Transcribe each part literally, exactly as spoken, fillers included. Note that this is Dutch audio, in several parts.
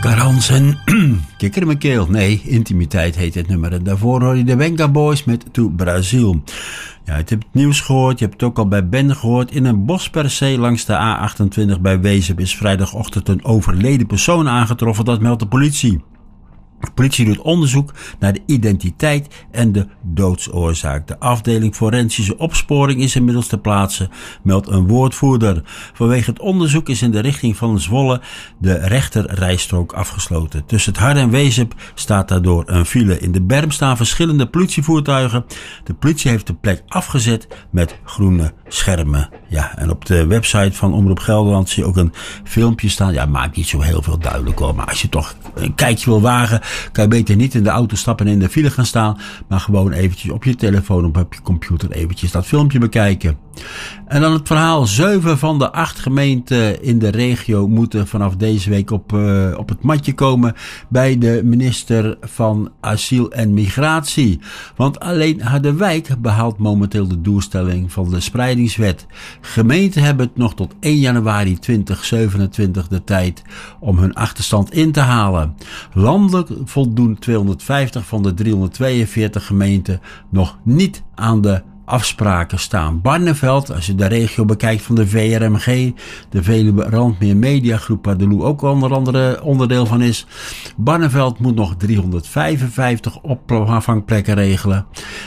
Garans en kikker in mijn keel. Nee, Intimiteit heet het nummer. En daarvoor hoor je de Wenga Boys met To Brazil. Ja, je hebt het nieuws gehoord. Je hebt het ook al bij Ben gehoord. In een bos per se langs de A achtentwintig bij Wezep is vrijdagochtend een overleden persoon aangetroffen. Dat meldt de politie. De politie doet onderzoek naar de identiteit en de doodsoorzaak. De afdeling forensische opsporing is inmiddels ter plaatse, meldt een woordvoerder. Vanwege het onderzoek is in de richting van Zwolle de rechterrijstrook afgesloten. Tussen het Harde en Wezep staat daardoor een file. In de berm staan verschillende politievoertuigen. De politie heeft de plek afgezet met groene schermen. Ja, en op de website van Omroep Gelderland zie je ook een filmpje staan. Ja, maakt niet zo heel veel duidelijk hoor, maar als je toch een kijkje wil wagen, kan je beter niet in de auto stappen en in de file gaan staan, maar gewoon eventjes op je telefoon of op je computer eventjes dat filmpje bekijken. En dan het verhaal. Zeven van de acht gemeenten in de regio moeten vanaf deze week op, uh, op het matje komen bij de minister van Asiel en Migratie. Want alleen Harderwijk behaalt momenteel de doelstelling van de spreidingswet. Gemeenten hebben het nog tot één januari tweeduizend zevenentwintig de tijd om hun achterstand in te halen. Landelijk voldoen tweehonderdvijftig van de driehonderdtweeënveertig gemeenten nog niet aan de afspraken staan. Barneveld, als je de regio bekijkt van de V R M G, de Veluwe Randmeer Mediagroep, waar de Loe ook onder andere onderdeel van is. Barneveld moet nog driehonderdvijfenvijftig opvangplekken regelen.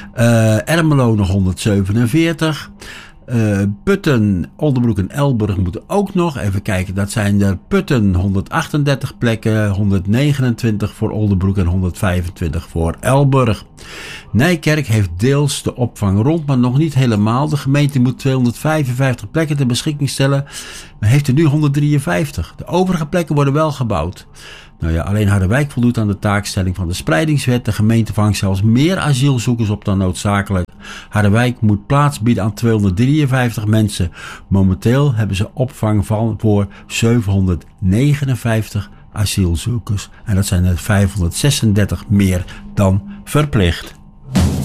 Uh, Ermelo nog honderdzevenenveertig. Uh, Putten, Oldenbroek en Elburg moeten ook nog. Even kijken, dat zijn er Putten honderdachtendertig plekken, honderdnegenentwintig voor Oldenbroek en honderdvijfentwintig voor Elburg. Nijkerk heeft deels de opvang rond, maar nog niet helemaal. De gemeente moet tweehonderdvijfenvijftig plekken ter beschikking stellen, maar heeft er nu honderddrieënvijftig. De overige plekken worden wel gebouwd. Nou ja, alleen Harderwijk voldoet aan de taakstelling van de spreidingswet. De gemeente vangt zelfs meer asielzoekers op dan noodzakelijk. Harderwijk moet plaats bieden aan tweehonderddrieënvijftig mensen. Momenteel hebben ze opvang van voor zevenhonderdnegenenvijftig asielzoekers. En dat zijn er vijfhonderdzesendertig meer dan verplicht.